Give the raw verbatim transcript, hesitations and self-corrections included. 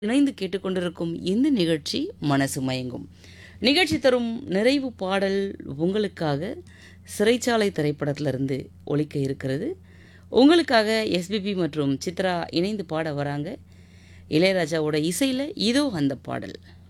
இணைந்து கேட்டுக்கொண்டிருக்கும் இந்த நிகழ்ச்சி மனசு மயங்கும். நிகழ்ச்சி தரும் நிறைவு பாடல் உங்களுக்காக சிறைச்சாலை திரைப்படத்திலிருந்து ஒலிக்க இருக்கிறது. உங்களுக்காக எஸ்பிபி மற்றும் சித்ரா இணைந்து பாட வராங்க. இளையராஜாவோட இசையில் இதோ அந்த பாடல்.